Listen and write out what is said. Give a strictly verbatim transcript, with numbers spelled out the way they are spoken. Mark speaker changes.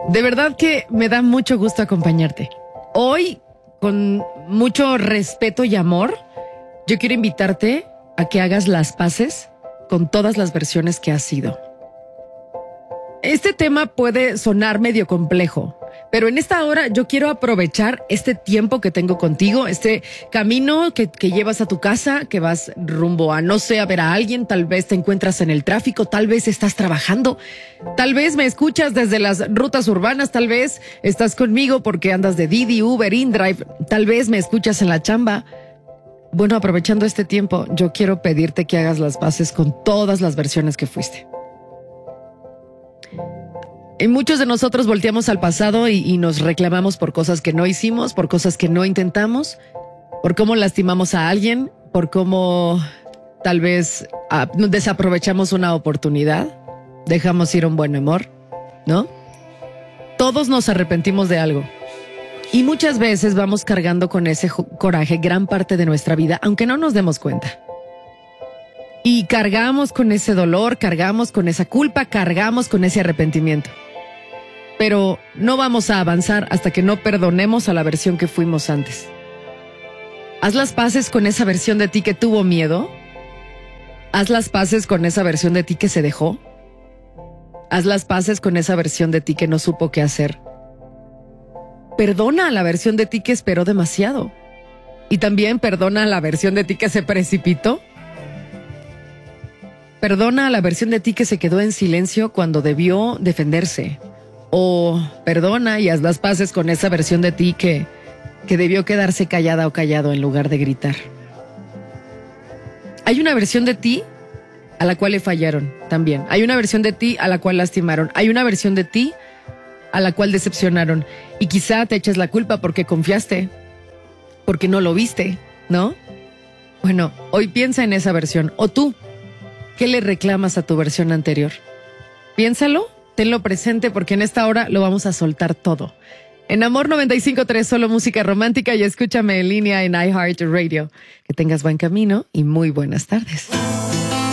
Speaker 1: De verdad que me da mucho gusto acompañarte. Hoy, con mucho respeto y amor, yo quiero invitarte a que hagas las paces con todas las versiones que has sido. Este tema puede sonar medio complejo, pero en esta hora yo quiero aprovechar este tiempo que tengo contigo, este camino que, que llevas a tu casa, que vas rumbo a, no sé, a ver a alguien, tal vez te encuentras en el tráfico, tal vez estás trabajando, tal vez me escuchas desde las rutas urbanas, tal vez estás conmigo porque andas de Didi, Uber, InDrive, tal vez me escuchas en la chamba. Bueno, aprovechando este tiempo, yo quiero pedirte que hagas las paces con todas las versiones que fuiste. Y muchos de nosotros volteamos al pasado y, y nos reclamamos por cosas que no hicimos, por cosas que no intentamos, por cómo lastimamos a alguien, por cómo tal vez ah, desaprovechamos una oportunidad, dejamos ir un buen amor, ¿no? Todos nos arrepentimos de algo. Y muchas veces vamos cargando con ese coraje gran parte de nuestra vida, aunque no nos demos cuenta. Y cargamos con ese dolor, cargamos con esa culpa, cargamos con ese arrepentimiento. Pero no vamos a avanzar hasta que no perdonemos a la versión que fuimos antes. Haz las paces con esa versión de ti que tuvo miedo. Haz las paces con esa versión de ti que se dejó. Haz las paces con esa versión de ti que no supo qué hacer. Perdona a la versión de ti que esperó demasiado. Y también perdona a la versión de ti que se precipitó. Perdona a la versión de ti que se quedó en silencio cuando debió defenderse. O perdona y haz las paces con esa versión de ti que, que debió quedarse callada o callado en lugar de gritar. Hay una versión de ti a la cual le fallaron también. Hay una versión de ti a la cual lastimaron. Hay una versión de ti a la cual decepcionaron. Y quizá te eches la culpa porque confiaste, porque no lo viste, ¿no? Bueno, hoy piensa en esa versión. O tú, ¿qué le reclamas a tu versión anterior? Piénsalo. Tenlo presente porque en esta hora lo vamos a soltar todo. En Amor noventa y cinco punto tres, solo música romántica, y escúchame en línea en iHeartRadio. Que tengas buen camino y muy buenas tardes.